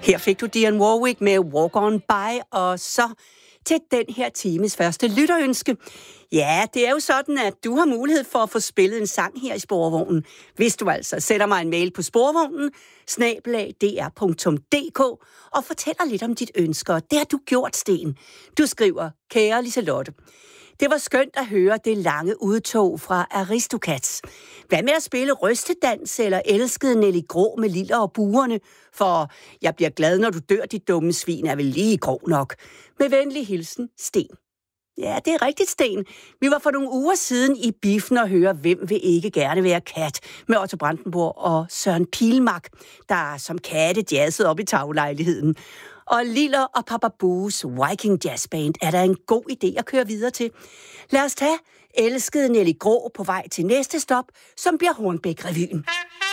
Her fik du Dionne Warwick med Walk On By, og så til den her times første lytterønske. Ja, det er jo sådan, at du har mulighed for at få spillet en sang her i Sporvognen, hvis du altså sætter mig en mail på sporvognen, @dr.dk, og fortæller lidt om dit ønske. Det har du gjort, Sten. Du skriver, kære Liselotte, det var skønt at høre det lange udtog fra Aristocats. Hvad med at spille rystedans eller elskede Nelly Grå med liller og buerne? For jeg bliver glad, når du dør, dit dumme svin er vel lige grå nok. Med venlig hilsen, Sten. Ja, det er rigtigt, Sten. Vi var for nogle uger siden i biffen og høre, hvem vil ikke gerne være kat, med Otto Brandenburg og Søren Pilmark, der som katte jazzede op i taglejligheden. Og Liller og Papa Boos Viking Jazz Band er der en god idé at køre videre til. Lad os tage elskede Nelly Grå på vej til næste stop, som bliver Hornbæk-revyen.